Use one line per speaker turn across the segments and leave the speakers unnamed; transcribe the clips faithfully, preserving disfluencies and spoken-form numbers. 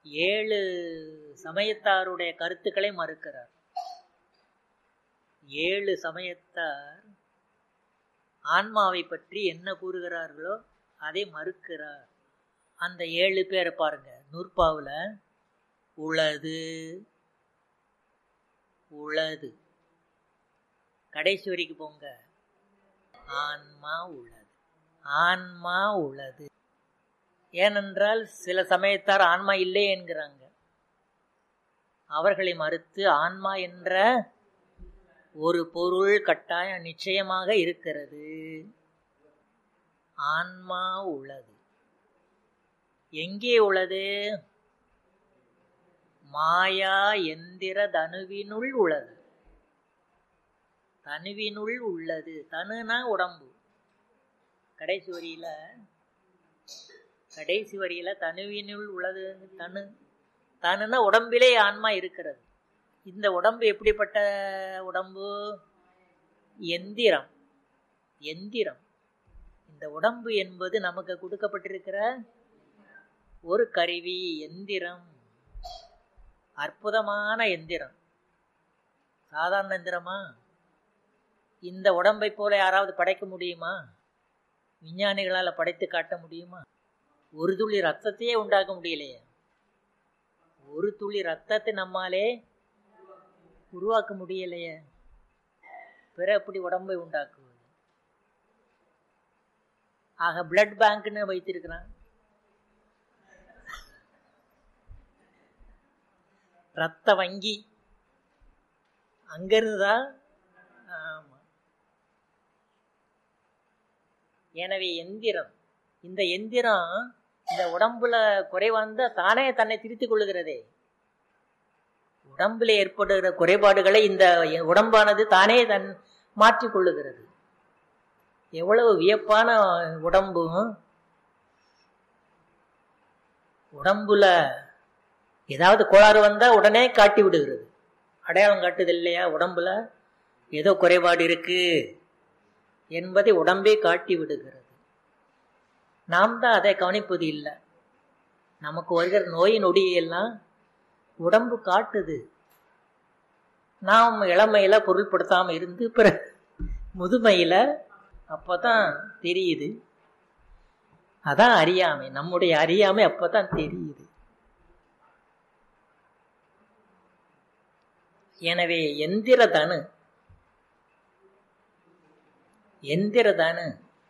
ஏழு சமயத்தாருடைய கருத்துக்களை மறுக்கிறார். ஏழு சமயத்தார் ஆன்மாவை பற்றி என்ன கூறுகிறார்களோ அதை மறுக்கிறார். அந்த ஏழு பேரை பாருங்க. நூற்பாவுல உளது உளது கடைசி வரைக்கும் போங்க. ஆன்மா உளது ஆன்மா உளது. ஏனென்றால் சில சமயத்தார் ஆன்மா இல்லை என்கிறாங்க. அவர்களை மறுத்து ஆன்மா என்ற ஒரு பொருள் கட்டாயம் நிச்சயமாக இருக்கிறது. ஆன்மா உள்ளது. எங்கே உள்ளது? மாயா எந்திர தனுவினுள் உள்ளது. தனுவினுள் உள்ளது. தனுனா உடம்பு. கடைசி வரியில கடைசி வரியில தனுவினுள் உள்ளது. தனு தனுனா உடம்பிலே ஆன்மா இருக்கிறது. இந்த உடம்பு எப்படிப்பட்ட உடம்பு? எந்திரம். எந்திரம். இந்த உடம்பு என்பது நமக்கு கொடுக்கப்பட்டிருக்கிற ஒரு கருவி, எந்திரம். அற்புதமான எந்திரம். சாதாரண எந்திரமா? இந்த உடம்பை போல யாராவது படைக்க முடியுமா? விஞ்ஞானிகளால் படைத்து காட்ட முடியுமா? ஒரு துளி ரத்தத்தையே உண்டாக்க முடியலையே. ஒரு துளி ரத்தத்தை நம்மாலே உருவாக்க முடியலையே. பிற எப்படி உடம்பை உண்டாக்குவது? ஆக பிளட் பேங்க்னு வைத்திருக்கிறான். ரத்த வங்கி அங்கிருந்துதான். ஆமா. எனவே எந்திரம், இந்த எந்திரம் இந்த உடம்புல குறைவாந்த தானே தன்னை திருத்திக் கொள்ளுகிறதே. உடம்புல ஏற்படுகிற குறைபாடுகளை இந்த உடம்பானது தானே தன் மாற்றிக் கொள்ளுகிறது. எவ்வளவு வியப்பான உடம்பு! உடம்புல ஏதாவது கோளாறு வந்தா உடனே காட்டி விடுகிறது. அடையாளம் காட்டுது இல்லையா? உடம்புல ஏதோ குறைபாடு இருக்கு என்பதை உடம்பே காட்டி விடுகிறது. நாம் தான் அதை கவனிப்பது இல்லை. நமக்கு வருகிற நோய் நொடியெல்லாம் உடம்பு காட்டுது. நாம் இளமையில பொருள்படுத்தாம இருந்து பிற முதுமையில அப்பதான் தெரியுது. அதான் அறியாமை. நம்முடைய அறியாமை அப்பதான் தெரியுது. எனவே எந்திரதானு எந்திரதானு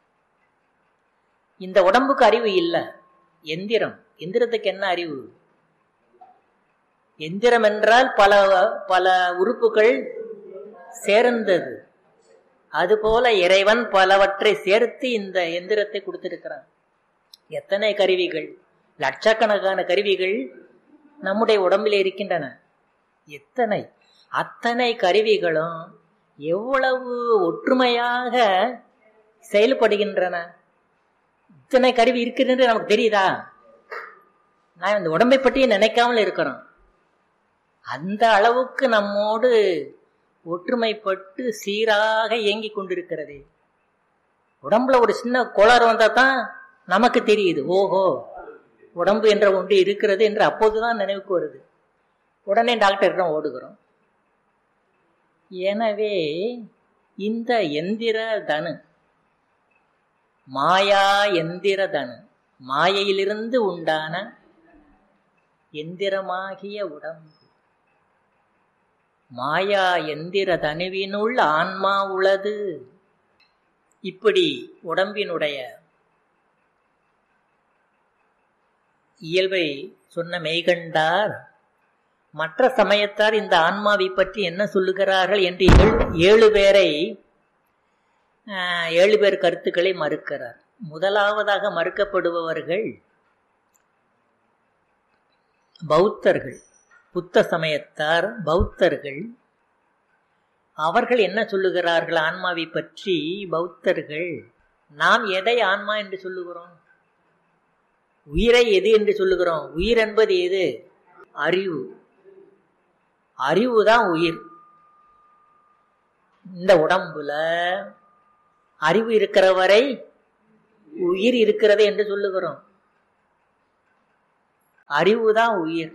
இந்த உடம்புக்கு அறிவு இல்லை. எந்திரம். எந்திரத்துக்கு என்ன அறிவு? எந்திரம் என்றால் பல பல உறுப்புகள் சேர்ந்தது. அதுபோல இறைவன் பலவற்றை சேர்த்து இந்த எந்திரத்தை கொடுத்திருக்கிறான். எத்தனை கருவிகள், லட்சக்கணக்கான கருவிகள் நம்முடைய உடம்பில் இருக்கின்றன. எத்தனை அத்தனை கருவிகளும் எவ்வளவு ஒற்றுமையாக செயல்படுகின்றன. இத்தனை கருவி இருக்குன்னு நமக்கு தெரியுதா? நான் இந்த உடம்பை பற்றியே நினைக்காமல் இருக்கிறோம். அந்த அளவுக்கு நம்மோடு ஒற்றுமைப்பட்டு சீராக இயங்கி கொண்டிருக்கிறது. உடம்புல ஒரு சின்ன கோளாறு வந்தா தான் நமக்கு தெரியுது. ஓஹோ, உடம்பு என்ற ஒன்று இருக்கிறது என்று அப்போதுதான் நினைவுக்கு வருது. உடனே டாக்டரிடம் ஓடுகிறோம். எனவே இந்த எந்திர தனு, மாயா எந்திர தனு, மாயையிலிருந்து உண்டான எந்திரமாகிய உடம்பு, மாயா எந்திர தனுவினுள் ஆன்மா உளது. இப்படி உடம்பினுடைய இயல்பை சொன்ன மெய்கண்டார் மற்ற சமயத்தார் இந்த ஆன்மாவை பற்றி என்ன சொல்லுகிறார்கள் என்று ஏழு பேரை ஏழு பேர் கருத்துக்களை மறுக்கிறார். முதலாவதாக மறுக்கப்படுபவர்கள் பௌத்தர்கள், புத்த சமயத்தார் பௌத்தர்கள். அவர்கள் என்ன சொல்லுகிறார்கள் ஆன்மாவை பற்றி? பௌத்தர்கள், நாம் எதை ஆன்மா என்று சொல்லுகிறோம்? உயிரை எது என்று சொல்லுகிறோம்? உயிர் என்பது எது? அறிவு. அறிவுதான் உயிர். இந்த உடம்புல அறிவு இருக்கிற வரை உயிர் இருக்கிறது என்று சொல்லுகிறோம். அறிவுதான் உயிர்.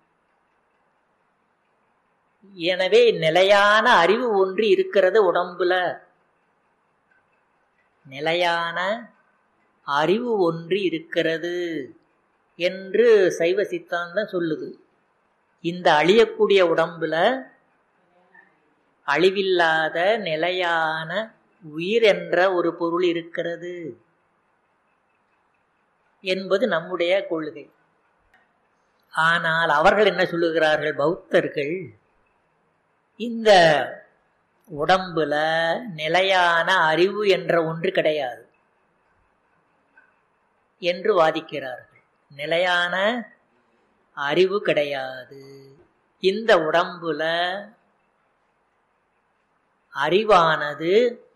எனவே நிலையான அறிவு ஒன்று இருக்கிறது உடம்புல. நிலையான அறிவு ஒன்று இருக்கிறது என்று சைவ சித்தாந்தம் சொல்லுது. இந்த அழியக்கூடிய உடம்புல அழிவில்லாத நிலையான உயிர் என்ற ஒரு பொருள் இருக்கிறது என்பது நம்முடைய கொள்கை. ஆனால் அவர்கள் என்ன சொல்லுகிறார்கள்? பௌத்தர்கள் இந்த உடம்புல நிலையான அறிவு என்ற ஒன்று கிடையாது என்று வாதிக்கிறார்கள். நிலையான அறிவு கிடையாது. இந்த உடம்புல அறிவானது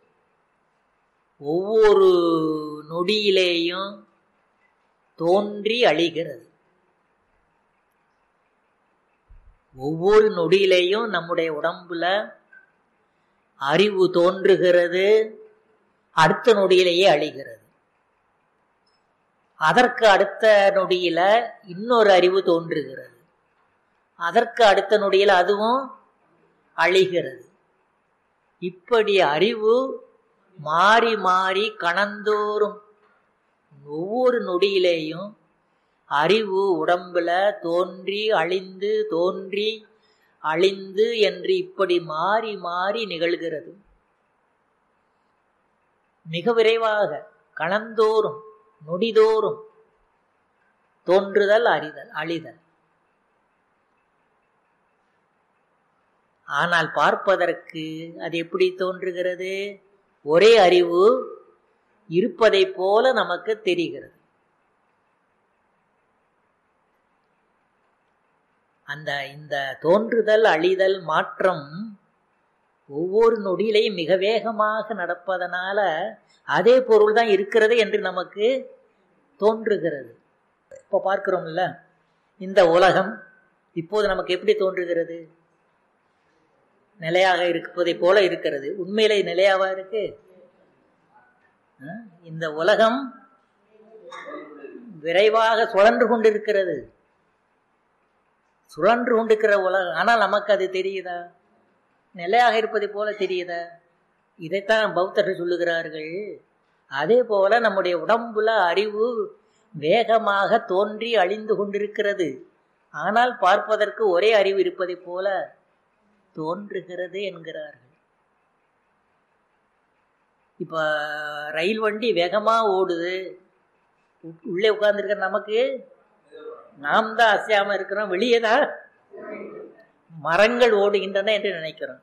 ஒவ்வொரு நொடியிலேயும் தோன்றி அழிகிறது. ஒவ்வொரு நொடியிலேயும் நம்முடைய உடம்புல அறிவு தோன்றுகிறது, அடுத்த நொடியிலேயே அழிகிறது. அதற்கு அடுத்த நொடியில இன்னொரு அறிவு தோன்றுகிறது, அதற்கு அடுத்த நொடியில அதுவும் அழிகிறது. இப்படி அறிவு மாறி மாறி கணந்தோறும் ஒவ்வொரு நொடியிலேயும் அறிவு உடம்புல தோன்றி அழிந்து தோன்றி அழிந்து என்று இப்படி மாறி மாறி நிகழ்கிறது. மிக விரைவாக கணந்தோறும் நொடிதோறும் தோன்றுதல் அறிதல் அழிதல். ஆனால் பார்ப்பதற்கு அது எப்படி தோன்றுகிறது? ஒரே அறிவு இருப்பதை போல நமக்கு தெரிகிறது. அந்த இந்த தோன்றுதல் அழிதல் மாற்றம் ஒவ்வொரு நொடியிலையும் மிக வேகமாக நடப்பதனால அதே பொருள் தான் இருக்கிறது என்று நமக்கு தோன்றுகிறது. இப்போ பார்க்கிறோம்ல, இந்த உலகம் இப்போது நமக்கு எப்படி தோன்றுகிறது? நிலையாக இருப்பதை போல இருக்கிறது. உண்மையிலே நிலையாவா இருக்கு? இந்த உலகம் விரைவாக சுழன்று கொண்டிருக்கிறது, சுழன்று கொண்டிருக்கிற உலகம். ஆனால் நமக்கு அது தெரியுதா? நிலையாக இருப்பதை போல தெரியுதா? இதைத்தான் பௌத்தர்கள் சொல்லுகிறார்கள். அதே போல நம்முடைய உடம்புல அறிவு வேகமாக தோன்றி அழிந்து கொண்டிருக்கிறது. ஆனால் பார்ப்பதற்கு ஒரே அறிவு இருப்பதை போல தோன்றுகிறது என்கிறார்கள். இப்ப ரயில் வண்டி வேகமா ஓடுது, உள்ளே உட்கார்ந்துருக்க நமக்கு நாம் தான் அசையாம இருக்கிறோம், வெளியே தான் மரங்கள் ஓடுகின்றன என்று நினைக்கிறோம்.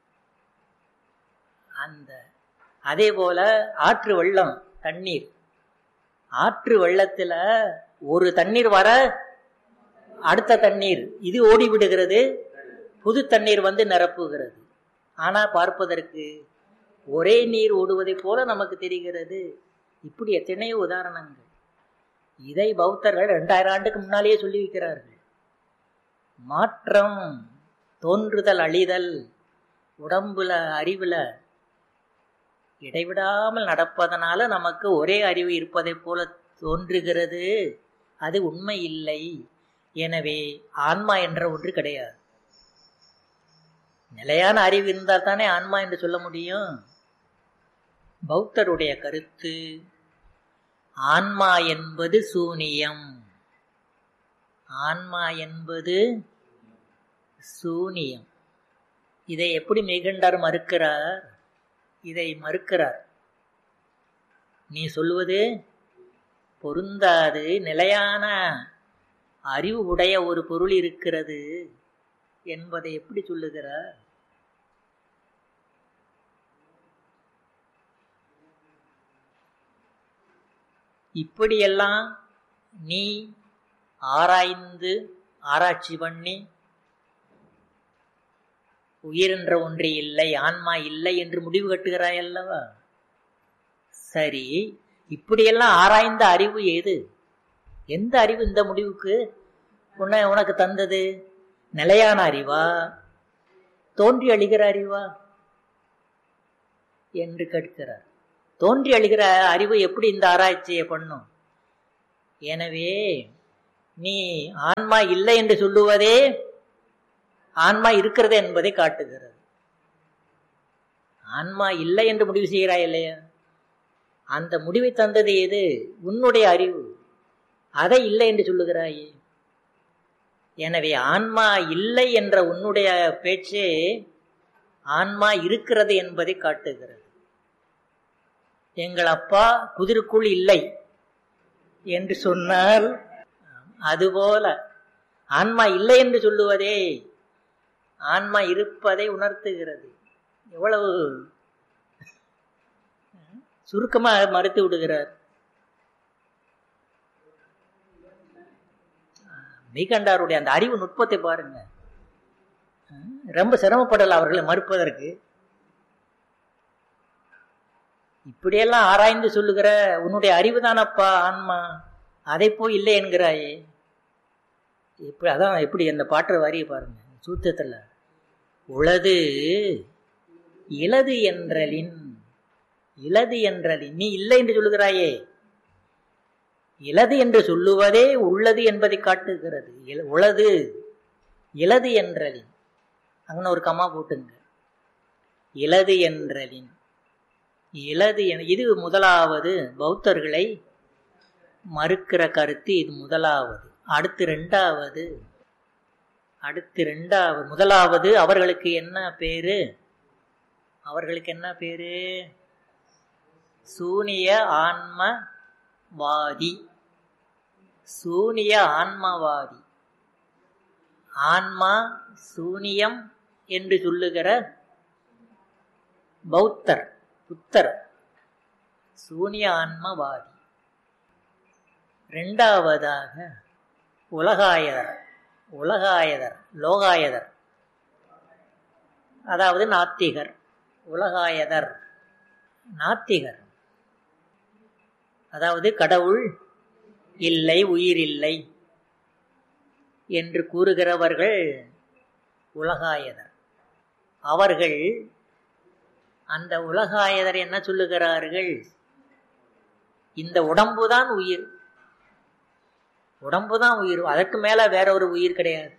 அந்த அதே போல ஆற்று வெள்ளம், தண்ணீர், ஆற்று வெள்ளத்துல ஒரு தண்ணீர் வர அடுத்த தண்ணீர் இது ஓடி விடுகிறது, புது தண்ணீர் வந்து நிரப்புகிறது. ஆனா பார்ப்பதற்கு ஒரே நீர் ஓடுவதை போல நமக்கு தெரிகிறது. இப்படி எத்தனையோ உதாரணங்கள். இதை பௌத்தர்கள் இரண்டாயிரம் ஆண்டுக்கு முன்னாலேயே சொல்லி வைக்கிறார்கள். மாற்றம், தோன்றுதல் அழிதல் உடம்புல அறிவுல இடைவிடாமல் நடப்பதனால நமக்கு ஒரே அறிவு இருப்பதை போல தோன்றுகிறது. அது உண்மை இல்லை. எனவே ஆன்மா என்ற ஒன்று கிடையாது. நிலையான அறிவு இருந்தால் தானே ஆன்மா என்று சொல்ல முடியும். பௌத்தருடைய கருத்து, ஆன்மா என்பது சூனியம். ஆன்மா என்பது சூனியம். இதை எப்படி மெய்கண்டார் மறுக்கிறார்? இதை மறுக்கிறார். நீ சொல்வது பொருந்தாது, நிலையான அறிவு உடைய ஒரு பொருள் இருக்கிறது என்பதை எப்படி சொல்லுகிறார்? இப்படியெல்லாம் நீ ஆராய்ந்து ஆராய்ச்சி பண்ணி உயிர் என்ற ஒன்றே இல்லை, ஆன்மா இல்லை என்று முடிவு கட்டுகிறாய் அல்லவா? சரி, இப்படியெல்லாம் ஆராய்ந்த அறிவு ஏது? எந்த அறிவு இந்த முடிவுக்கு உன்னை உனக்கு தந்தது? நிலையான அறிவா, தோன்றி அழிகிற அறிவா என்று கேட்கிறார். தோன்றி அழிகிற அறிவு எப்படி இந்த ஆராய்ச்சியை பண்ணும்? எனவே நீ ஆன்மா இல்லை என்று சொல்லுவதே ஆன்மா இருக்கிறது என்பதை காட்டுகிறது. ஆன்மா இல்லை என்று முடிவு செய்கிறாய் இல்லையா? அந்த முடிவை தந்தது எது? உன்னுடைய அறிவு. அதை இல்லை என்று சொல்லுகிறாயே. எனவே ஆன்மா இல்லை என்ற உன்னுடைய பேச்சே ஆன்மா இருக்கிறது என்பதை காட்டுகிறது. எங்கள் அப்பா குதிருக்குள் இல்லை என்று சொன்னால் அதுபோல ஆன்மா இல்லை என்று சொல்லுவதே ஆன்மா இருப்பதை உணர்த்துகிறது. எவ்வளவு சுருக்கமாக மறுத்து விடுகிறார். மெய்கண்டாருடைய அந்த அறிவு நுட்பத்தை பாருங்க. ரொம்ப சிரமப்படல அவர்களை மறுப்பதற்கு. இப்படியெல்லாம் ஆராய்ந்து சொல்லுகிற உன்னுடைய அறிவு தானப்பா ஆன்மா, அதை போய் இல்லை என்கிறாயே. இப்படி அதான் எப்படி அந்த பாட்டு வரிய பாருங்க சூத்திரத்துல. உளது இலது என்றலின், இலது என்றலின் நீ இல்லை என்று சொல்லுகிறாயே, இலது என்று சொல்லுவதே உள்ளது என்பதை காட்டுகிறது. உளது இலது என்றலின், அங்கே ஒரு கம்மா போட்டுங்க. இலது என்றலின், இலது இது முதலாவது பௌத்தர்களை மறுக்கிற கருத்து. இது முதலாவது. அடுத்து ரெண்டாவது, அடுத்து ரெண்டாவது முதலாவது அவர்களுக்கு என்ன பேரு? அவர்களுக்கு என்ன பேரு? சூனிய ஆன்மவாதி. சூனிய ஆன்மவாதி. ஆன்மா சூனியம் என்று சொல்லுகிற பௌத்தர், புத்தர் சூனிய ஆன்மவாதி. இரண்டாவதாக உலகாயதர், உலகாயதர் லோகாயதர், அதாவது நாத்திகர். உலகாயதர் நாத்திகர், அதாவது கடவுள் இல்லை, உயிர் இல்லை என்று கூறுகிறவர்கள் உலகாயதர். அவர்கள் அந்த உலகாயதர் என்ன சொல்லுகிறார்கள்? இந்த உடம்புதான் உயிர், உடம்புதான் உயிர், அதற்கு மேல வேற ஒரு உயிர் கிடையாது.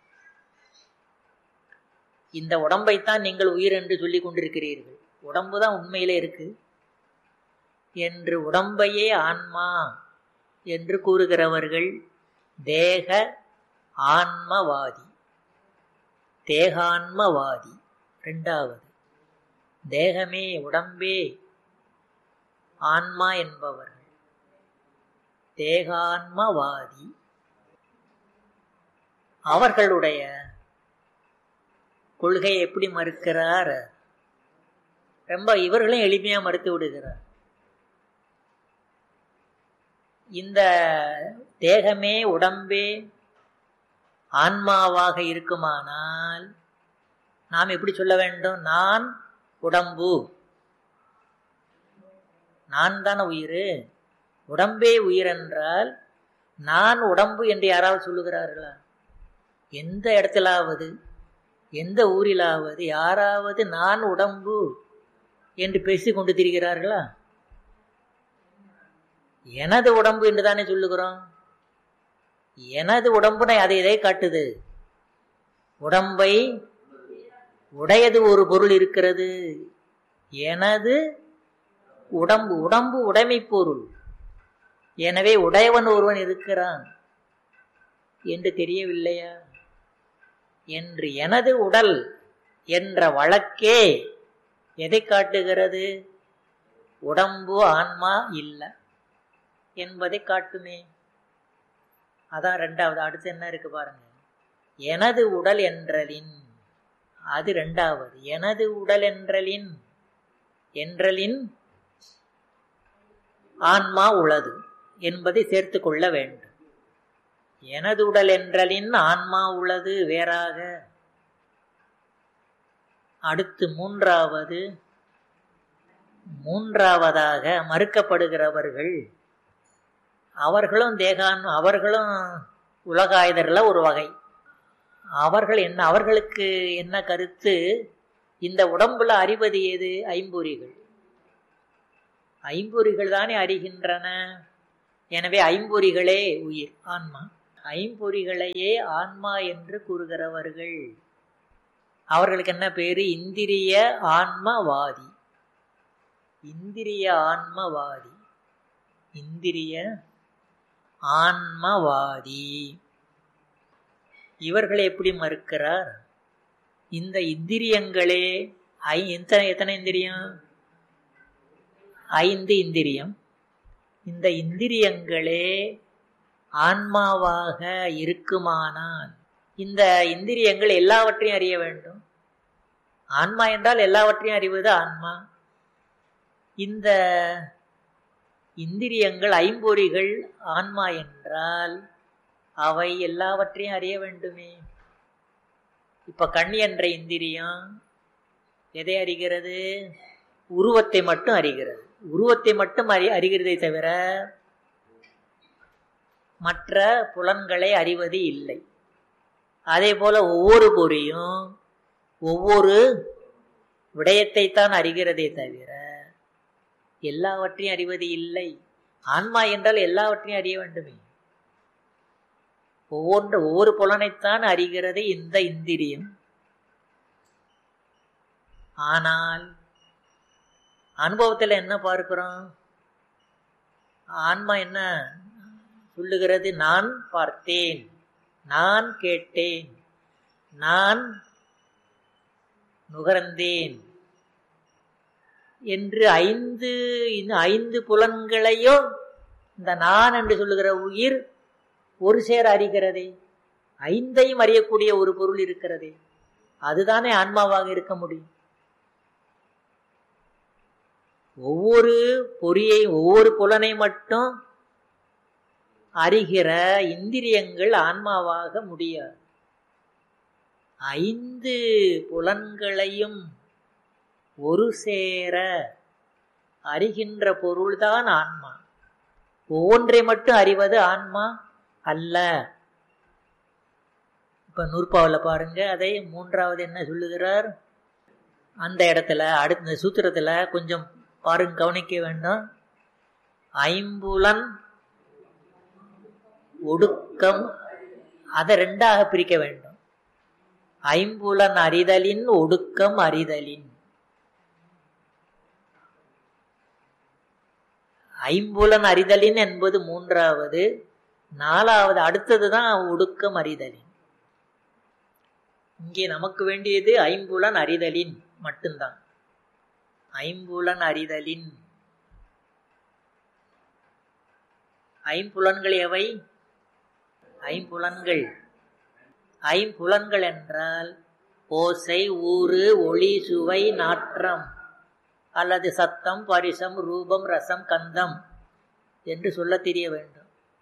இந்த உடம்பைத்தான் நீங்கள் உயிர் என்று சொல்லிக் கொண்டிருக்கிறீர்கள், உடம்புதான் உண்மையிலே இருக்கு என்று உடம்பையே ஆன்மா என்று கூறுகிறவர்கள் தேக ஆன்மவாதி. தேகான்மவாதி இரண்டாவது. தேகமே உடம்பே ஆன்மா என்பவர்கள் தேகான்மவாதி. அவர்களுடைய கொள்கையை எப்படி மறுக்கிறார்? ரொம்ப இவர்களும் எளிமையா மறுத்து விடுகிறார். இந்த தேகமே உடம்பே ஆன்மாவாக இருக்குமானால் நாம் எப்படி சொல்ல வேண்டும்? நான் உடம்பு, நான் தானே உயிர், உடம்பே உயிர் என்றால் நான் உடம்பு என்று யாராவது சொல்லுகிறார்களா? எந்த இடத்திலாவது, எந்த ஊரிலாவது யாராவது நான் உடம்பு என்று பேசிக் கொண்டு திரிகிறார்களா? எனது உடம்பு என்று தானே சொல்லுகிறோம். எனது உடம்புனை அதை எதை காட்டுது? உடம்பை உடையது ஒரு பொருள் இருக்கிறது. எனது உடம்பு, உடம்பு உடைமை பொருள். எனவே உடையவன் ஒருவன் இருக்கிறான் என்று தெரியவில்லையா என்று எனது உடல் என்ற வழக்கே எதை காட்டுகிறது? உடம்பு ஆன்மா இல்லை என்பதை காட்டுமே. அதான் ரெண்டாவது. அடுத்து என்ன இருக்கு பாருங்க. எனது உடல் என்றலின், அது ரெண்டாவது. எனது உடல் என்றலின், என்றலின் ஆன்மா உளது என்பதை சேர்த்து கொள்ள வேண்டும். எனது உடல் என்றலின் ஆன்மா உளது வேறாக. அடுத்து மூன்றாவது, மூன்றாவதாக மறுக்கப்படுகிறவர்கள் அவர்களும் தேகான், அவர்களும் உலகாயுதர்ல ஒரு வகை. அவர்கள் என்ன, அவர்களுக்கு என்ன கருத்து? இந்த உடம்புல அறிவது ஏது? ஐம்பொறிகள். ஐம்பொறிகள் தானே அறிகின்றன. எனவே ஐம்பொறிகளே உயிர், ஆன்மா. ஐம்பொறிகளையே ஆன்மா என்று கூறுகிறவர்கள். அவர்களுக்கு என்ன பேரு? இந்திரிய ஆன்மவாதி. இந்திரிய ஆன்மவாதி. இந்திரிய ஆன்மவாதி. இவர்களை எப்படி மறுக்கிறார்? இந்த இந்திரியங்களே ஐ எத்தனை எத்தனை இந்திரியம்? ஐந்து இந்திரியம். இந்த இந்திரியங்களே ஆன்மாவாக இருக்குமானால் இந்த இந்திரியங்கள் எல்லாவற்றையும் அறிய வேண்டும். ஆன்மா என்றால் எல்லாவற்றையும் அறிவது ஆன்மா. இந்த இந்திரியங்கள் ஐம்பொறிகள் ஆன்மா என்றால் அவை எல்லாவற்றையும் அறிய வேண்டுமே. இப்ப கண் என்ற இந்திரியம் எதை அறிகிறது? உருவத்தை மட்டும் அறிகிறது. உருவத்தை மட்டும் அறி அறிகிறதை தவிர மற்ற புலன்களை அறிவது இல்லை. அதே போல ஒவ்வொரு பொறியும் ஒவ்வொரு விடயத்தை தான் அறிகிறதே தவிர எல்லாவற்றையும் அறிவது இல்லை. ஆன்மா என்றால் எல்லாவற்றையும் அறிய வேண்டுமே. ஒவ்வொன்று ஒவ்வொரு புலனைத்தான் அறிகிறது இந்த இந்திரியம். ஆனால் அனுபவத்தில் என்ன பார்க்கிறோம்? ஆன்மா என்ன சொல்லுகிறது? நான் பார்த்தேன், நான் கேட்டேன், நான் நுகர்ந்தேன் என்று ஐந்து ஐந்து புலன்களையும் இந்த நான் என்று சொல்லுகிற உயிர் ஒரு சேர அறிகிறதே. ஐந்தையும் அறியக்கூடிய ஒரு பொருள் இருக்கிறதே, அதுதானே ஆன்மாவாக இருக்க முடியும். ஒவ்வொரு பொறியை ஒவ்வொரு புலனை மட்டும் அறிகிற இந்திரியங்கள் ஆன்மாவாக முடியாது. ஐந்து புலன்களையும் ஒரு சேர அறிகின்ற பொருள்தான் ஆன்மா. ஒவ்வொன்றை மட்டும் அறிவது ஆன்மா அல்ல. இப்ப நூற்பாவில் பாருங்க, அதை மூன்றாவது என்ன சொல்லுகிறார்? அந்த இடத்துல அடுத்த சூத்திரத்துல கொஞ்சம் பாருங்க, கவனிக்க வேண்டும். ஐம்புலன் ஒடுக்கம், அதை ரெண்டாக பிரிக்க வேண்டும். ஐம்புலன் அறிதலின் ஒடுக்கம் அறிதலின். ஐம்புலன் அறிதலின் என்பது மூன்றாவது. நாலாவது அடுத்ததுதான் ஒடுக்கம் அறிதலின். இங்கே நமக்கு வேண்டியது ஐம்புலன் அறிதலின் மட்டும்தான். ஐம்புலன் அறிதலின். ஐம்புலன்கள் எவை? ஐம்புலன்கள் ஐம்புலன்கள் என்றால் ஓசை, ஊறு, ஒளி, சுவை, நாற்றம் அல்லது சத்தம், பரிசம், ரூபம், ரசம், கந்தம் என்று சொல்ல தெரிய வேண்டும்.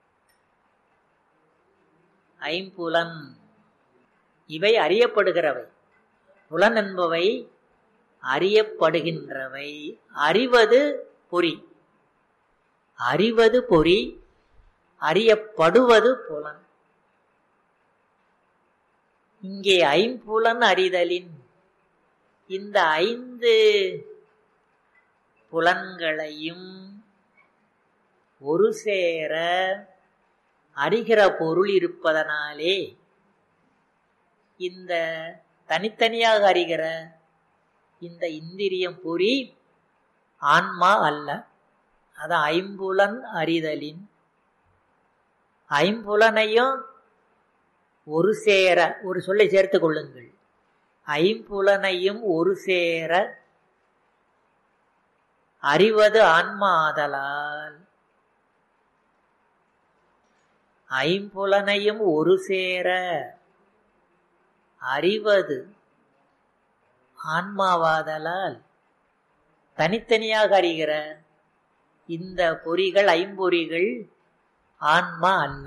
ஐம்புலன் இவை அறியப்படுகிறவை. புலன் என்பவை அறியப்படுகின்றவை. அறிவது பொறி. அறிவது பொறி, அறியப்படுவது புலன். இங்கே ஐம்புலன் அறிதலின் இந்த ஐந்து புலன்களையும் ஒரு சேர அறிகிற பொருள் இருப்பதனாலே இந்த தனித்தனியாக அறிகிற இந்த இந்திரியம் பொறி ஆன்மா அல்ல. அது ஐம்புலன் அறிதலின். ஐம்புலனையும் ஒரு சேர, ஒரு சொல்லை சேர்த்து கொள்ளுங்கள், ஐம்புலனையும் ஒரு சேர அறிவது ஆன்மா ஆதலால் ஐம்புலனையும் ஒரு சேர அறிவது ஆன்மாவாதலால் தனித்தனியாக அறிகிற இந்த பொறிகள் ஐம்பொறிகள் ஆன்மா அல்ல.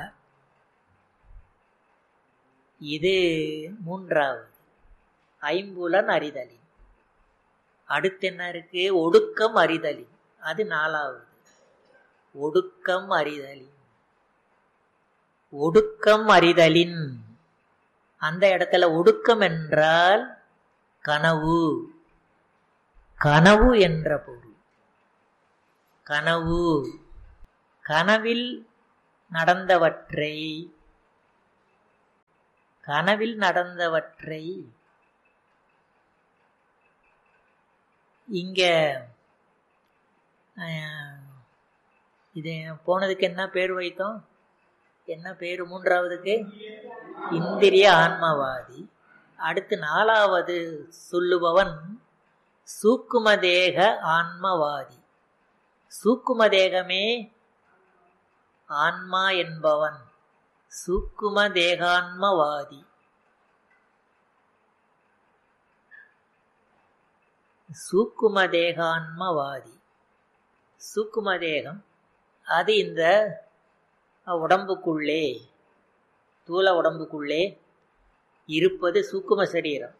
இது மூன்றாவது ஐம்புலன் அறிதலின். அடுத்து என்ன இருக்கு? ஒடுக்கம் அறிதலின். அது நாலாவது ஒடுக்கம் அறிதலின். ஒடுக்கம் அறிதலின் அந்த இடத்துல ஒடுக்கம் என்றால் கனவு. கனவு என்ற பொருள். கனவு, கனவில் நடந்தவற்றை கனவில் நடந்தவற்றை இங்க இது போனதுக்கு என்ன பேர் வைத்தோம்? என்ன பேரு மூன்றாவதுக்கு? இந்திரிய ஆன்மவாதி. அடுத்து நாலாவது சொல்லுபவன் சூக்கும தேக ஆன்மவாதி. சூக்கும தேகமே ஆன்மா என்பவன் சூக்கும தேகான்மவாதி. சூக்கும தேகான்மவாதி. சூக்கும தேகம் அது இந்த உடம்புக்குள்ளே, தூள உடம்புக்குள்ளே இருப்பது சூக்கும சரீரம்.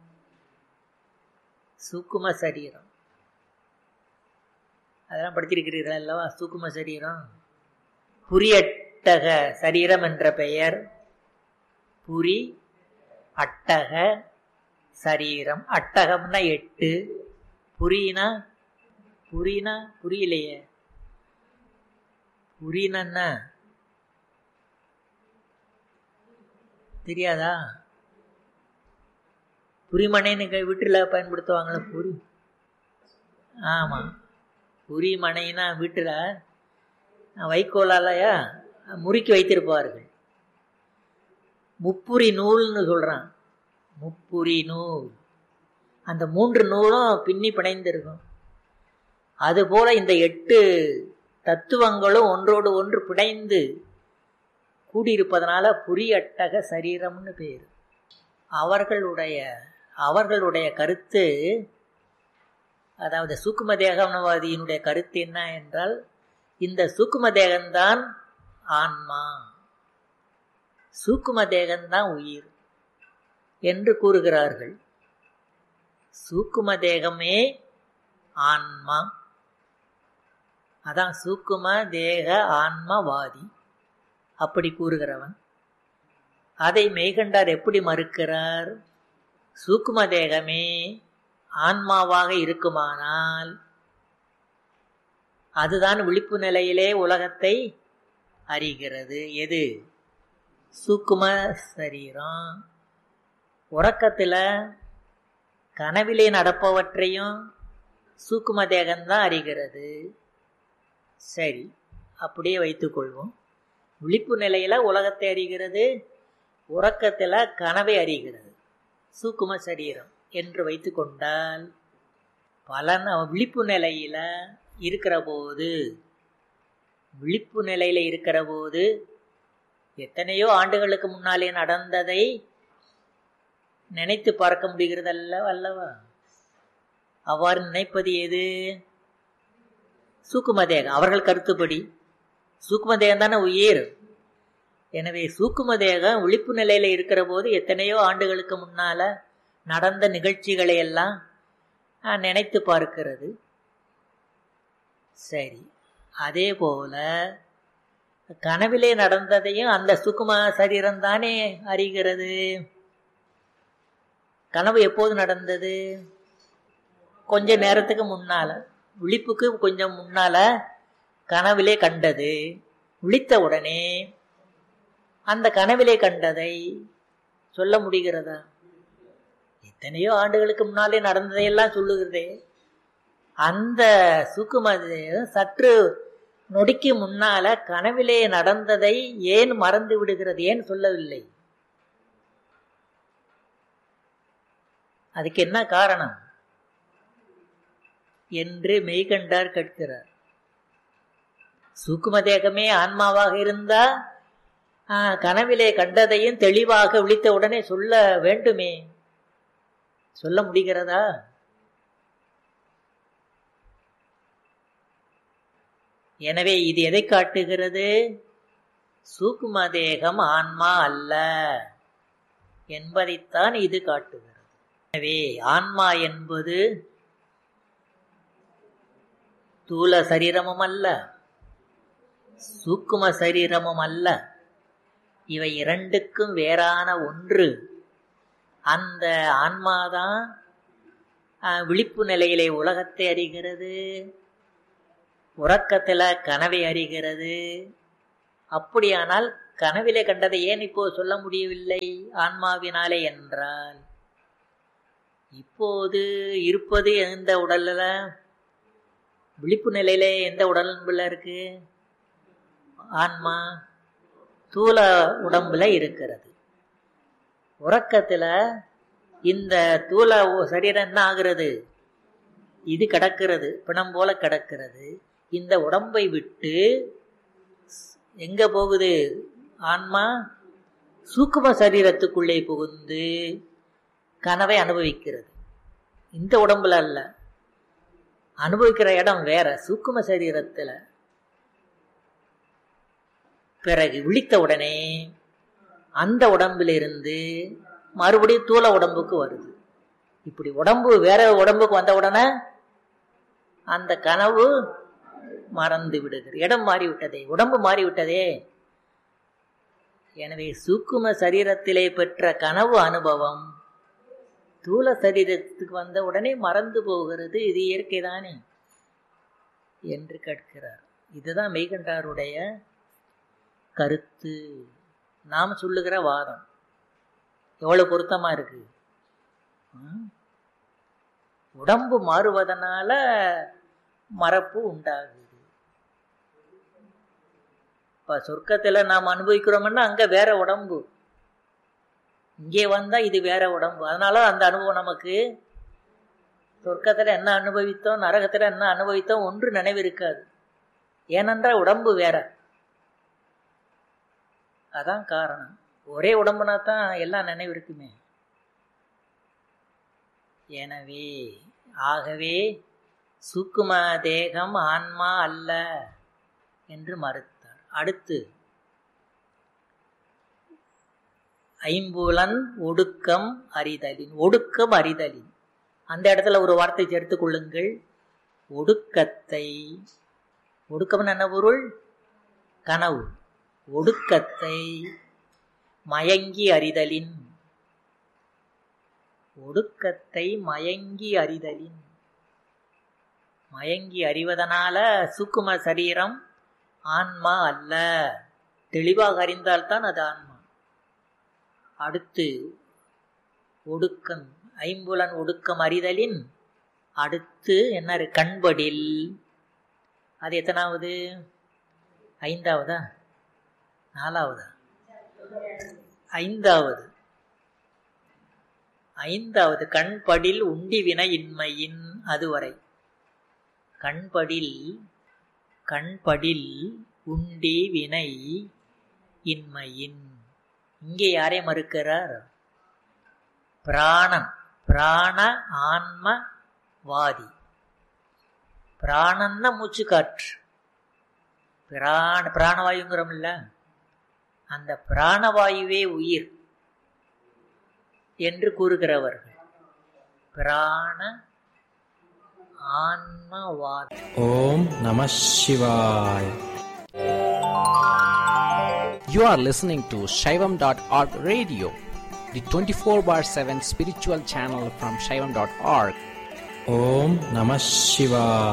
சூக்கும சரீரம் அதெல்லாம் படித்திருக்கிறீர்கள் அல்லவா? சூக்கும சரீரம். புரியட்டக சரீரம் என்ற பெயர். புரி அட்டக சரீரம். அட்டகம்னா எட்டு, புரினா புரினா புரியலையே. புரினா தெரியாதா? புரிமனைன்னு வீட்டில் பயன்படுத்துவாங்களே புரி. ஆமாம், புரிமனைனா வீட்டில் வைக்கோலாலயா முறுக்கி வைத்திருப்பார்கள். முப்புரி நூல்னு சொல்றான். முப்புரி நூல், அந்த மூன்று நூலும் பின்னி பிணைந்திருக்கும். அதுபோல இந்த எட்டு தத்துவங்களும் ஒன்றோடு ஒன்று பிணைந்து கூடியிருப்பதனால புரியட்டக சரீரம்னு பேர். அவர்களுடைய அவர்களுடைய கருத்து, அதாவது சூக்கும தேகவாதியினுடைய கருத்து என்ன என்றால், இந்த சூக்கும தேகம்தான் ஆன்மா, சூக்கும தேகம்தான் உயிர் என்று கூறுகிறார்கள். சூக்கும தேகமே ஆன்மா. அதான் சூக்கும தேக ஆன்மவாதி அப்படி கூறுகிறவன். அதை மெய்கண்டார் எப்படி மறுக்கிறார்? சூக்கும தேகமே ஆன்மாவாக இருக்குமானால் அதுதான் விழிப்பு நிலையிலே உலகத்தை அறிகிறது. எது? சூக்கும சரீரம். உறக்கத்தில் கனவிலே நடப்பவற்றையும் சூக்கும தேகம்தான் அறிகிறது. சரி, அப்படியே வைத்துக்கொள்வோம். விழிப்பு நிலையில உலகத்தை அறிகிறது, உறக்கத்தில் கனவை அறிகிறது சூக்கும சரீரம் என்று வைத்து கொண்டால், பலன் விழிப்பு நிலையில இருக்கிற போது விழிப்பு நிலையில இருக்கிற போது எத்தனையோ ஆண்டுகளுக்கு முன்னாலே நடந்ததை நினைத்து பார்க்க முடிகிறது அல்ல அல்லவா? அவ்வாறு நினைப்பது எது? சூக்கும தேகம். அவர்கள் கருத்துப்படி சூக்கும தேகம் தானே உயிர். எனவே சூக்கும தேகம் விழிப்பு நிலையில இருக்கிற போது எத்தனையோ ஆண்டுகளுக்கு முன்னால நடந்த நிகழ்ச்சிகளை எல்லாம் நினைத்து பார்க்கிறது. சரி, அதே போல கனவிலே நடந்ததையும் அந்த சூக்கும சரீரம் தானே அறிகிறது. கனவு எப்போது நடந்தது? கொஞ்ச நேரத்துக்கு முன்னால, விழிப்புக்கு கொஞ்சம் முன்னால கனவிலே கண்டது. விழித்த உடனே அந்த கனவிலே கண்டதை சொல்ல முடிகிறதா? எத்தனையோ ஆண்டுகளுக்கு முன்னாலே நடந்ததையெல்லாம் சொல்லுகிறதே. அந்த சூக்கும சற்று நொடிக்கு முன்னால கனவிலே நடந்ததை ஏன் மறந்து விடுகிறது? ஏன் சொல்லவில்லை? அதுக்கு என்ன காரணம் என்று மெய்கண்டார் கேட்கிறார். சூக்கும தேகமே ஆன்மாவாக இருந்தா கனவிலே கண்டதையும் தெளிவாக விழித்த உடனே சொல்ல வேண்டுமே. சொல்ல முடிகிறதா? எனவே இது எதை காட்டுகிறது? சூக்கும தேகம் ஆன்மா அல்ல என்பதைத்தான் இது காட்டுகிறது. எனவே ஆன்மா என்பது தூல சரீரமும் அல்ல, சூக்கும சரீரமும் அல்ல. இவை இரண்டுக்கும் வேறான ஒன்று. அந்த ஆன்மாதான் விழிப்பு நிலையிலே உலகத்தை அறிகிறது, உறக்கத்தில் கனவை அறிகிறது. அப்படியானால் கனவிலே கண்டதை ஏன் இப்போ சொல்ல முடியவில்லை ஆன்மாவினாலே என்றால், இப்போது இருப்பது எந்த உடல்ல, விழிப்பு நிலையில எந்த உடம்புல இருக்கு? ஆன்மா தூல உடம்புல இருக்கிறது. உறக்கத்துல இந்த தூல சரீரம் என்ன ஆகிறது? இது கிடக்கிறது, பிணம் போல கிடக்கிறது. இந்த உடம்பை விட்டு எங்க போகுது? ஆன்மா சூக்கும சரீரத்துக்குள்ளே புகுந்து கனவை அனுபவிக்கிறது. இந்த உடம்புல அல்ல, அனுபவிக்கிற இடம் வேற, சூக்கும சரீரத்துல. பிறகு விழித்த உடனே அந்த உடம்பிலிருந்து மறுபடியும் தூல உடம்புக்கு வருது. இப்படி உடம்பு வேற உடம்புக்கு வந்த உடனே அந்த கனவு மறந்து விடுகிறது. இடம் மாறிவிட்டதே, உடம்பு மாறிவிட்டதே. எனவே சூக்கும சரீரத்திலே பெற்ற கனவு அனுபவம் தூல சரீரத்துக்கு வந்த உடனே மறந்து போகிறது. இது இயற்கைதானே என்று கேட்கிறார். இதுதான் மெய்கண்டாருடைய கருத்து, நாம் சொல்லுகிற வாதம். எவ்வளவு பொருத்தமா இருக்கு. உடம்பு மாறுவதனால மறப்பு உண்டாகுது. இப்ப சொர்க்கத்துல நாம் அனுபவிக்கிறோம்னா அங்க வேற உடம்பு, இங்கே வந்தா இது வேற உடம்பு. அதனால அந்த அனுபவம் நமக்கு சொர்க்கத்துல என்ன அனுபவித்தோம், நரகத்துல என்ன அனுபவித்தோம் ஒன்று நினைவு இருக்காது. ஏனென்றால் உடம்பு வேற. அதான் காரணம். ஒரே உடம்புனா தான் எல்லாம் நினைவு இருக்குமே. எனவே ஆகவே சூக்கும தேகம் ஆன்மா அல்ல என்று மறுத்தார். அடுத்து ஐம்புலன் ஒடுக்கம் அறிதலின். ஒடுக்கம் அறிதலின் அந்த இடத்துல ஒரு வார்த்தை சேர்த்துக் கொள்ளுங்கள். ஒடுக்கத்தை, ஒடுக்கம் என்ன பொருள்? கனவு. ஒடுக்கத்தை மயங்கி அறிதலின். ஒடுக்கத்தை மயங்கி அறிதலின். மயங்கி அறிவதனால சூக்கும சரீரம் ஆன்மா அல்ல. தெளிவாக அறிந்தால்தான் அது ஆன்மா. அடுத்து ஒடுக்கம், ஐம்புலன் ஒடுக்கம் அறிதலின். அடுத்து என்ன? கண்படில். அது எத்தனாவது? ஐந்தாவதா நாலாவதா? ஐந்தாவது. ஐந்தாவது கண்படில் உண்டி வினை இன்மையின். அதுவரை கண்படில், கண்படில் உண்டி வினை இன்மையின். இங்கே யாரை மறுக்கிறார்? பிராணன், பிராண ஆன்மவாதி. பிராணன்னா மூச்சு காற்று, பிராண பிராணவாயுங்கிறோம் இல்ல, அந்த பிராணவாயுவே உயிர் என்று கூறுகிறவர்கள் பிராண ஆன்மவாதி.
ஓம் நம சிவாய. You are listening to Shaivam dot org radio, the twenty-four bar seven spiritual channel from Shaivam dot org. Om Namah Shivaya.